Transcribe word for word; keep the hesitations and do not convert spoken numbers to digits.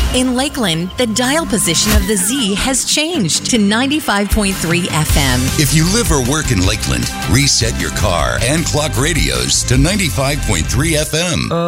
In Lakeland, the dial position of the Z has changed to ninety-five point three F M. If you live or work in Lakeland, reset your car and clock radios to ninety-five point three F M.